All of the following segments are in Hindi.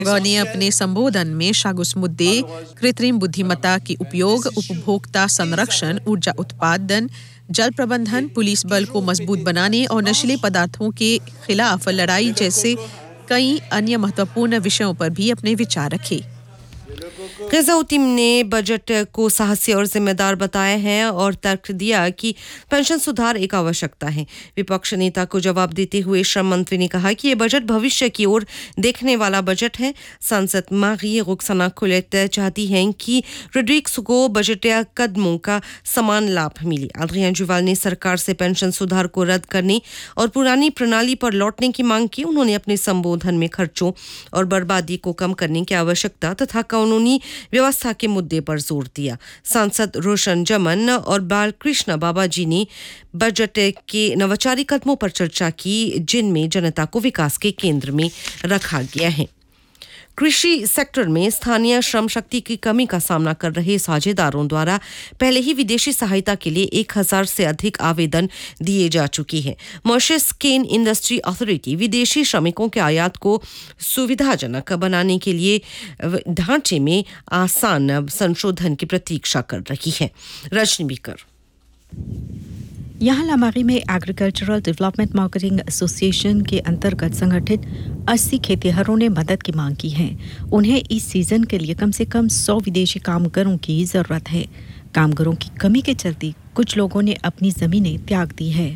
उन्होंने अपने संबोधन में शागुस मुद्दे, कृत्रिम बुद्धिमत्ता के उपयोग, उपभोक्ता संरक्षण, ऊर्जा उत्पादन, जल प्रबंधन, पुलिस बल को मजबूत बनाने और नशीले पदार्थों के खिलाफ लड़ाई जैसे कई अन्य महत्वपूर्ण विषयों पर भी अपने विचार रखे। गज़ाउद्दीन ने बजट को साहसी और जिम्मेदार बताया है और तर्क दिया कि पेंशन सुधार एक आवश्यकता है। विपक्ष नेता को जवाब देते हुए श्रम मंत्री ने कहा कि ये बजट भविष्य की ओर देखने वाला बजट है। सांसद मारी रुखसाना कुलेट चाहती हैं कि रोड्रिग्स को बजटीय कदमों का समान लाभ मिले। एड्रियन जुवाल ने सरकार से पेंशन सुधार को रद्द करने और पुरानी प्रणाली पर लौटने की मांग की। उन्होंने अपने संबोधन में खर्चों और बर्बादी को कम करने की आवश्यकता तथा कानूनी व्यवस्था के मुद्दे पर जोर दिया। सांसद रोशन जमन और बालकृष्ण बाबाजी ने बजट के नवाचारी कदमों पर चर्चा की, जिनमें जनता को विकास के केंद्र में रखा गया है। कृषि सेक्टर में स्थानीय श्रम शक्ति की कमी का सामना कर रहे साझेदारों द्वारा पहले ही विदेशी सहायता के लिए 1000 से अधिक आवेदन दिए जा चुके हैं। मॉरिशस केन इंडस्ट्री अथॉरिटी विदेशी श्रमिकों के आयात को सुविधाजनक बनाने के लिए ढांचे में आसान संशोधन की प्रतीक्षा कर रही है। रजनी बीकर। यहाँ लामारी में एग्रीकल्चरल डेवलपमेंट मार्केटिंग एसोसिएशन के अंतर्गत संगठित 80 खेतिहरों ने मदद की मांग की है। उन्हें इस सीजन के लिए कम से कम 100 विदेशी कामगारों की जरूरत है। कामगारों की कमी के चलते कुछ लोगों ने अपनी जमीनें त्याग दी है।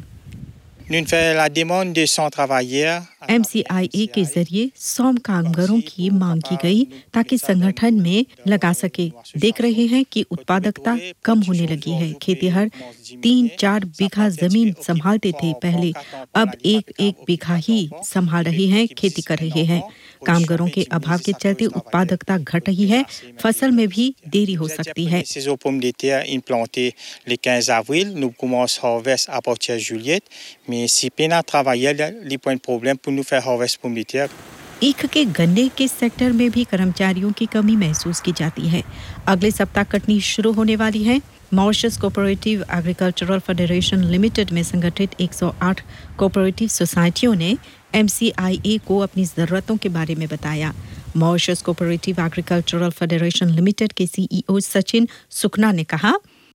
MCIA के जरिए 100 कामगारों की मांग की गई ताकि संगठन में लगा सके। देख रहे हैं कि उत्पादकता कम होने लगी है। खेतिहर 3-4 बीघा जमीन संभालते थे पहले, अब 1-1 बीघा ही संभाल रहे हैं, खेती कर रहे हैं। कामगारों के अभाव के चलते उत्पादकता घट रही है, फसल में भी देरी हो सकती है। ईख के गन्ने के सेक्टर में भी कर्मचारियों की कमी महसूस की जाती है। अगले सप्ताह कटनी शुरू होने वाली है। Mauritius cooperative agricultural federation limited में संगठित 108 कोऑपरेटिव सोसाइटियों ने MCIA को अपनी जरूरतों के बारे में बताया। Mauritius cooperative agricultural federation limited के CEO सचिन सुखना ने कहा,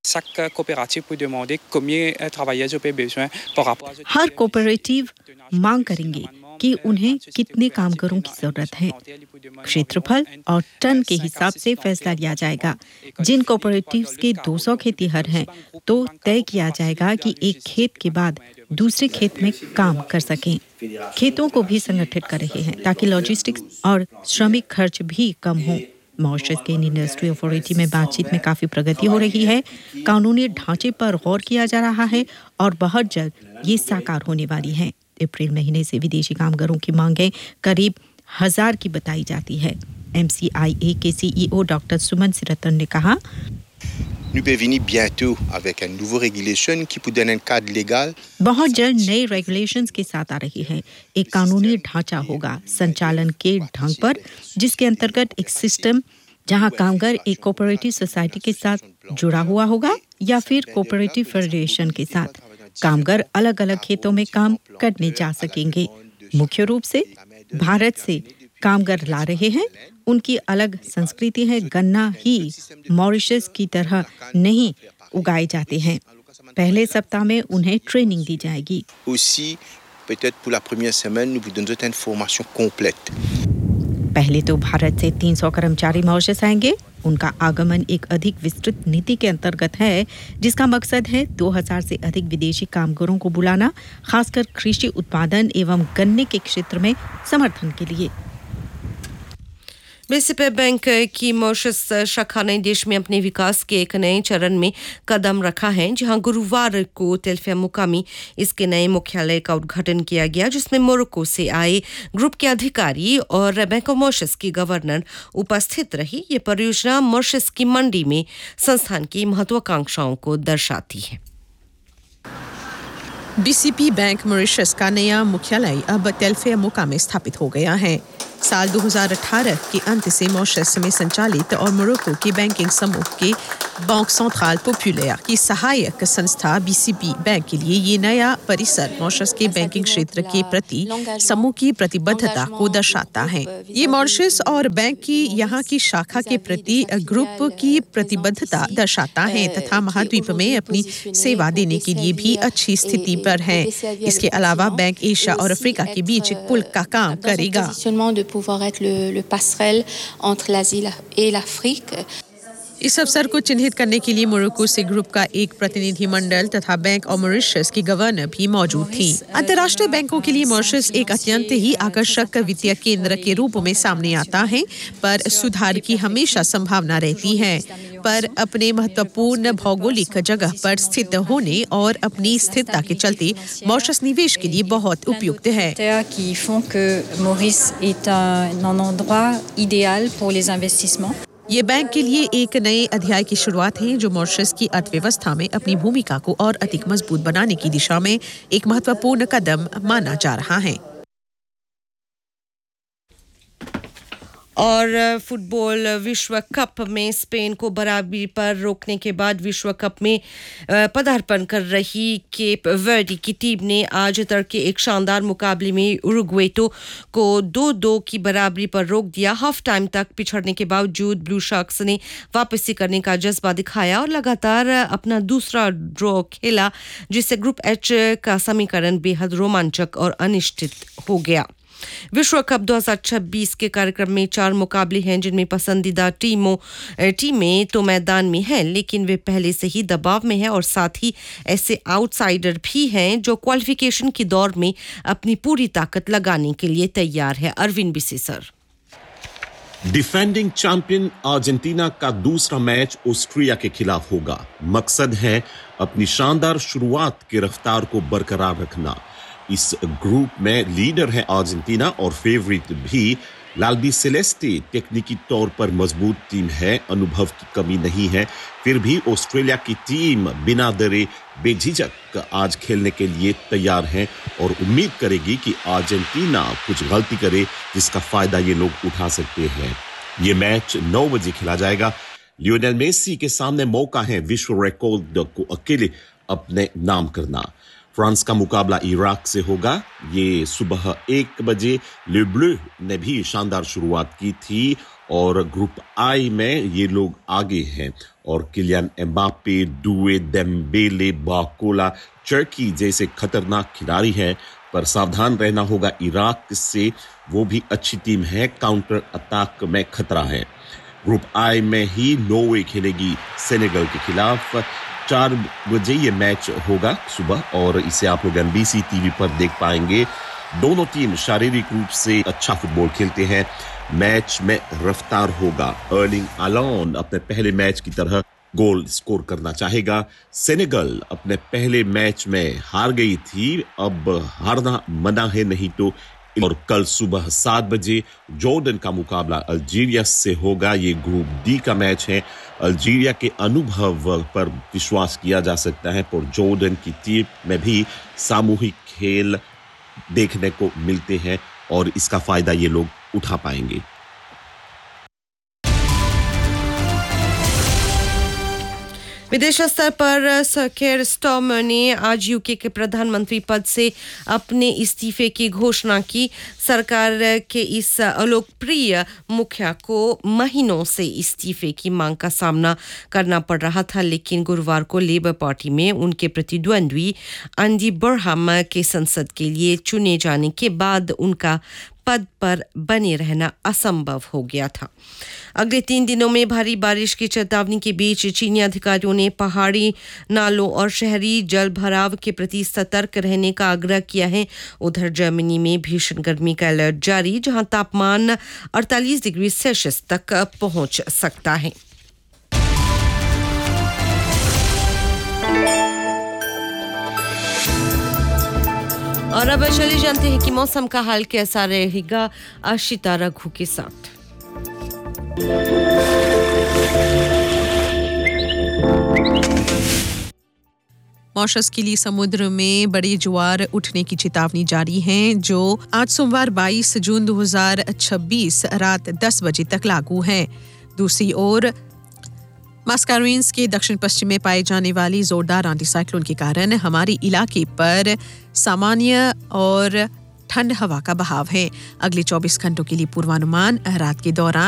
हर कोऑपरेटिव मांग करेंगे कि उन्हें कितने कामगारों की जरूरत है। क्षेत्रफल और टन के हिसाब से फैसला लिया जाएगा। जिन कोऑपरेटिव्स के 200 खेतिहर हैं तो तय किया जाएगा कि एक खेत के बाद दूसरे खेत में काम कर सकें। खेतों को भी संगठित कर रहे हैं ताकि लॉजिस्टिक्स और श्रमिक खर्च भी कम हो। मॉरिशस के इंडस्ट्री अथॉरिटी में बातचीत में काफी प्रगति हो रही है। कानूनी ढांचे पर गौर किया जा रहा है और बहुत जल्द ये साकार होने वाली है। अप्रैल महीने से विदेशी कामगारों की मांगें करीब 1000 की बताई जाती है। MCIA के CEO डॉक्टर सुमन सिरतन ने कहा, बहुत जल्द नए रेगुलेशंस के साथ आ रही है। एक कानूनी ढांचा होगा संचालन के ढंग पर, जिसके अंतर्गत एक सिस्टम जहां कामगार एक कोऑपरेटिव सोसाइटी के साथ जुड़ा हुआ होगा या फिर कोऑपरेटिव फेडरेशन के साथ। कामगार अलग-अलग खेतों में काम करने जा सकेंगे। मुख्य रूप से भारत से कामगार ला रहे हैं। उनकी अलग संस्कृति है। गन्ना ही मॉरिशस की तरह नहीं उगाए जाते हैं। पहले सप्ताह में उन्हें ट्रेनिंग दी जाएगी। पहले तो भारत से 300 कर्मचारी मॉरिशस आएंगे। उनका आगमन एक अधिक विस्तृत नीति के अंतर्गत है, जिसका मकसद है 2000 से अधिक विदेशी कामगारों को बुलाना, खासकर कृषि उत्पादन एवं गन्ने के क्षेत्र में समर्थन के लिए। बीसीपी बैंक की मॉरिशस शाखा ने देश में अपने विकास के एक नए चरण में कदम रखा है, जहां गुरुवार को तेल्फिया मुकामी इसके नए मुख्यालय का उद्घाटन किया गया, जिसमें मोरक्को से आए ग्रुप के अधिकारी और बैंक ऑफ मॉरिशस की गवर्नर उपस्थित रही। ये परियोजना मॉरिशस की मंडी में संस्थान की महत्वाकांक्षाओं को दर्शाती है। बीसीपी बैंक मॉरिशस का नया मुख्यालय अब तेल्फिया मुकाम में स्थापित हो गया है। साल 2018 के अंत से मॉरिशस में संचालित और मोरक्को के बैंकिंग समूह के बैंक सेंट्रल पॉपुलर की सहायक संस्था बीसीपी बैंक के लिए ये नया परिसर मॉरिशस के बैंकिंग क्षेत्र के प्रति समूह की प्रतिबद्धता को दर्शाता है। ये मॉरिशस और बैंक की यहाँ की शाखा के प्रति ग्रुप की प्रतिबद्धता दर्शाता है तथा महाद्वीप में अपनी सेवा देने के लिए भी अच्छी स्थिति पर है। इसके अलावा बैंक एशिया और अफ्रीका के बीच एक पुल का काम करेगा। इस अवसर को चिन्हित करने के लिए मोरक्को से ग्रुप का एक प्रतिनिधि मंडल तथा बैंक और मॉरिशस की गवर्नर भी मौजूद थी। अंतर्राष्ट्रीय बैंकों के लिए मॉरिशस एक अत्यंत ही आकर्षक वित्तीय केंद्र के रूप में सामने आता है, पर सुधार की हमेशा संभावना रहती है। पर अपने महत्वपूर्ण भौगोलिक जगह पर स्थित होने और अपनी स्थिरता के चलते मॉरिशस निवेश के लिए बहुत उपयुक्त है। ये बैंक के लिए एक नए अध्याय की शुरुआत है जो मॉरिशस की अर्थव्यवस्था में अपनी भूमिका को और अधिक मजबूत बनाने की दिशा में एक महत्वपूर्ण कदम माना जा रहा है। और फुटबॉल विश्व कप में स्पेन को बराबरी पर रोकने के बाद विश्व कप में पदार्पण कर रही केप वर्दी की टीम ने आज तड़के एक शानदार मुकाबले में उरुग्वे को 2-2 की बराबरी पर रोक दिया। हाफ टाइम तक पिछड़ने के बावजूद ब्लू शार्क्स ने वापसी करने का जज्बा दिखाया और लगातार अपना दूसरा ड्रॉ खेला, जिससे ग्रुप एच का समीकरण बेहद रोमांचक और अनिश्चित हो गया। विश्व कप 2026 के कार्यक्रम में 4 मुकाबले हैं जिनमें पसंदीदा टीमें तो मैदान में हैं, लेकिन वे पहले से ही दबाव में हैं और साथ ही ऐसे आउटसाइडर भी हैं जो क्वालिफिकेशन की दौड़ में अपनी पूरी ताकत लगाने के लिए तैयार है। Arvind Bisesar. Defending champion Argentina का दूसरा मैच ऑस्ट्रिया के खिलाफ होगा। मकसद है अपनी शानदार शुरुआत की रफ्तार को बरकरार रखना। इस ग्रुप में लीडर है अर्जेंटीना और फेवरेट भी लाल्बी सेलेस्टे। टेक्निकी तौर पर मजबूत टीम है, अनुभव की कमी नहीं है, फिर भी ऑस्ट्रेलिया की टीम बिना डरे बेझिझक आज खेलने के लिए तैयार है और उम्मीद करेगी कि अर्जेंटीना कुछ गलती करे जिसका फायदा ये लोग उठा सकते हैं। ये मैच 9 बजे खेला जाएगा। लियोनेल मेसी के सामने मौका है विश्व रिकॉर्ड को अकेले अपने नाम करना। फ्रांस का मुकाबला इराक से होगा। ये सुबह 1 बजे ले ब्लू ने भी शानदार शुरुआत की थी और ग्रुप आई में ये लोग आगे हैं और किलियन एम्बापे, डुए, डेम्बेले, बाकोला, चर्की जैसे खतरनाक खिलाड़ी हैं, पर सावधान रहना होगा इराक से। वो भी अच्छी टीम है, काउंटर अटैक में खतरा है। ग्रुप आई में ही नॉर्वे खेलेगी सेनेगल के खिलाफ। 4 बजे ये मैच होगा सुबह और इसे आप लोग NBC टीवी पर देख पाएंगे। दोनों टीम शारीरिक रूप से अच्छा फुटबॉल खेलते हैं। मैच में रफ्तार होगा। अर्लिंग हालैंड अपने पहले मैच की तरह गोल स्कोर करना चाहेगा। सेनेगल अपने पहले मैच में हार गई थी, अब हारना मना है नहीं तो। और कल सुबह 7 बजे जॉर्डन का मुकाबला अल्जीरिया से होगा। ये ग्रुप डी का मैच है। अल्जीरिया के अनुभव पर विश्वास किया जा सकता है और जॉर्डन की टीम में भी सामूहिक खेल देखने को मिलते हैं और इसका फायदा ये लोग उठा पाएंगे। विदेश स्तर पर सर स्टार्मर ने आज यूके के प्रधानमंत्री पद से अपने इस्तीफे की घोषणा की। सरकार के इस अलोकप्रिय मुखिया को महीनों से इस्तीफे की मांग का सामना करना पड़ रहा था, लेकिन गुरुवार को लेबर पार्टी में उनके प्रतिद्वंद्वी एंडी बरहम के संसद के लिए चुने जाने के बाद उनका पद पर बने रहना असंभव हो गया था। अगले 3 दिनों में भारी बारिश की चेतावनी के बीच चीनी अधिकारियों ने पहाड़ी नालों और शहरी जल भराव के प्रति सतर्क रहने का आग्रह किया है। उधर जर्मनी में भीषण गर्मी का अलर्ट जारी, जहां तापमान 48 डिग्री सेल्सियस तक पहुंच सकता है। और अब चले जानते हैं कि मौसम का हाल कैसा रहेगा आशिता रघु के साथ। मॉरिशस के लिए समुद्र में बड़ी ज्वार उठने की चेतावनी जारी है, जो आज सोमवार 22 जून 2026 रात 10 बजे तक लागू है। दूसरी ओर मास्कारेंस के दक्षिण पश्चिम में पाए जाने वाली जोरदार आंधी साइक्लोन के कारण हमारी इलाके पर सामान्य और ठंड हवा का बहाव है। अगले 24 घंटों के लिए पूर्वानुमान, रात के दौरान